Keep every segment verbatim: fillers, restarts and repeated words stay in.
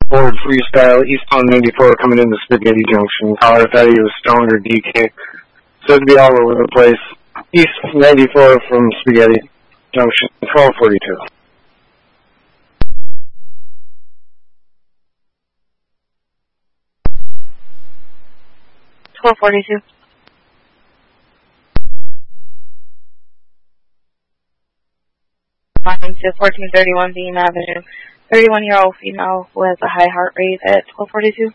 Ford Freestyle, eastbound ninety-four coming into Spaghetti Junction. Caller thought he was stoned or D K. Said to be all over the place. East ninety-four from Spaghetti Junction, twelve forty-two. twelve forty-two. To fourteen thirty-one Beam Avenue. thirty-one-year-old female with a high heart rate at twelve forty-two.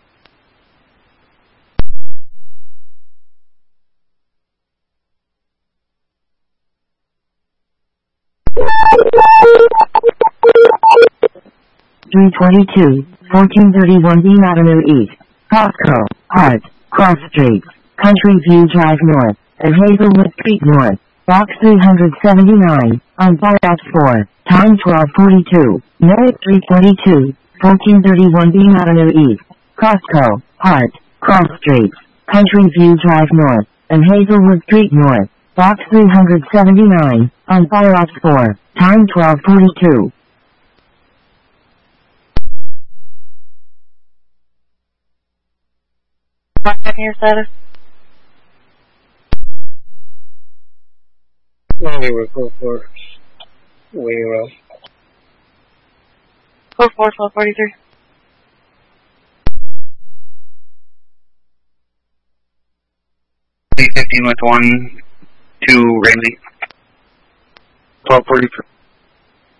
three twenty-two, fourteen thirty-one Beam Avenue East, Costco, Hart, Cross Street, Country View Drive North, and Hazelwood Street North, Box three seventy-nine, on Bypass four, time twelve forty-two, minute three forty-two, fourteen thirty-one Beam Avenue East, Costco, Hart, Cross Street, Country View Drive North, and Hazelwood Street North, Box three seventy-nine, on Bypass four, time twelve forty-two. Checking your status. Anyway, go for way around. Go for twelve forty-three. three fifteen with one, two Ramsey. twelve forty-three.